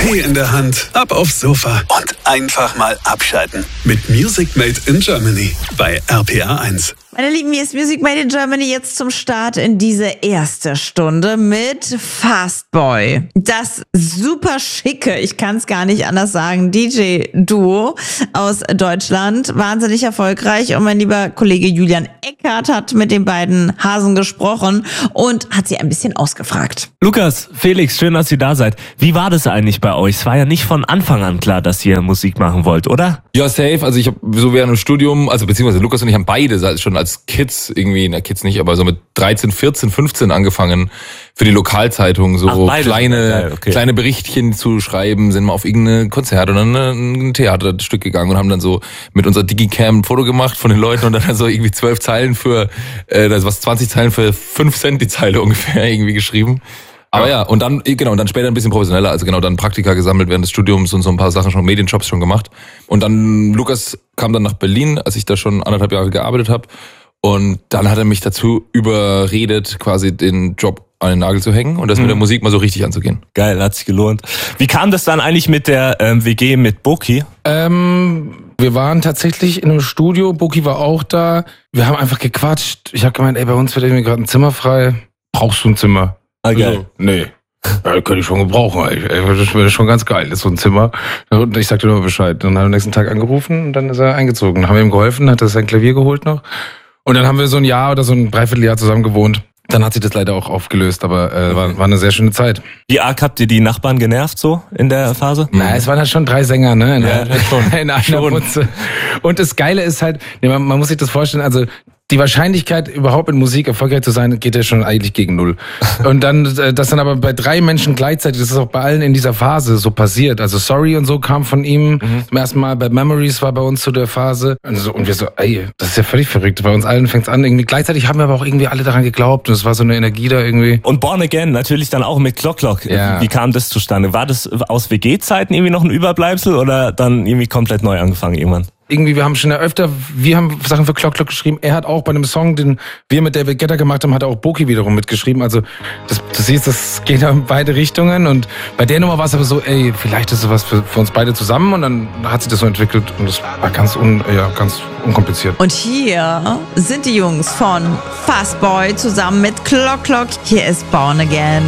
Tee in der Hand, ab aufs Sofa und einfach mal abschalten. Mit Music Made in Germany bei RPR1. Meine Lieben, hier ist Music Made in Germany jetzt zum Start in diese erste Stunde mit Fastboy. Das super schicke, ich kann es gar nicht anders sagen, DJ-Duo aus Deutschland. Wahnsinnig erfolgreich und mein lieber Kollege Julian Eckhardt hat mit den beiden Hasen gesprochen und hat sie ein bisschen ausgefragt. Lukas, Felix, schön, dass ihr da seid. Wie war das eigentlich bei euch? Es war ja nicht von Anfang an klar, dass ihr Musik machen wollt, oder? Ja, safe. Also ich habe so während dem Studium, also beziehungsweise Lukas und ich haben beide schon als Kids irgendwie, Kids nicht, aber so mit 13, 14, 15 angefangen für die Lokalzeitung so kleine Berichtchen zu schreiben, sind mal auf irgendein Konzert oder ein Theaterstück gegangen und haben dann so mit unserer Digicam ein Foto gemacht von den Leuten und dann so irgendwie 12 Zeilen für, 20 Zeilen für 5 Cent die Zeile ungefähr irgendwie geschrieben. Aber ja, und dann später ein bisschen professioneller, also dann Praktika gesammelt während des Studiums und so ein paar Sachen schon, Medienjobs schon gemacht. Und dann, Lukas kam dann nach Berlin, als ich da schon 1,5 Jahre gearbeitet habe. Und dann hat er mich dazu überredet, quasi den Job an den Nagel zu hängen und das mit der Musik mal so richtig anzugehen. Geil, hat sich gelohnt. Wie kam das dann eigentlich mit der WG mit Boki? Wir waren tatsächlich in einem Studio, Boki war auch da. Wir haben einfach gequatscht. Ich habe gemeint, bei uns wird irgendwie gerade ein Zimmer frei. Brauchst du ein Zimmer? Ah, geil. Also, nee. Ja, könnte ich schon gebrauchen. Das wäre schon ganz geil, ist so ein Zimmer. Und ich sagte nur Bescheid. Dann hat er am nächsten Tag angerufen und dann ist er eingezogen. Dann haben wir ihm geholfen, hat er sein Klavier geholt noch. Und dann haben wir so ein Jahr oder so ein Dreivierteljahr zusammen gewohnt. Dann hat sich das leider auch aufgelöst, aber war eine sehr schöne Zeit. Wie arg habt ihr die Nachbarn genervt so in der Phase? Na, es waren halt schon 3 Sänger, ne? In einer Putze. Und das Geile ist halt, man muss sich das vorstellen, also die Wahrscheinlichkeit, überhaupt mit Musik erfolgreich zu sein, geht ja schon eigentlich gegen 0. Und dann, das dann aber bei 3 Menschen gleichzeitig, das ist auch bei allen in dieser Phase so passiert. Also Sorry und so kam von ihm. Zum ersten Mal bei Memories war bei uns zu der Phase. Und wir so, das ist ja völlig verrückt. Bei uns allen fängt's an. Irgendwie gleichzeitig haben wir aber auch irgendwie alle daran geglaubt. Und es war so eine Energie da irgendwie. Und Born Again natürlich dann auch mit Clock. Ja. Wie kam das zustande? War das aus WG-Zeiten irgendwie noch ein Überbleibsel oder dann irgendwie komplett neu angefangen irgendwann? Irgendwie, wir haben schon öfter, wir haben Sachen für Clock geschrieben. Er hat auch bei einem Song, den wir mit David Guetta gemacht haben, hat er auch Boki wiederum mitgeschrieben. Also du siehst, das geht in beide Richtungen. Und bei der Nummer war es aber so, vielleicht ist sowas für uns beide zusammen. Und dann hat sich das so entwickelt und das war ganz unkompliziert. Und hier sind die Jungs von Fastboy zusammen mit Clock. Hier ist Born Again.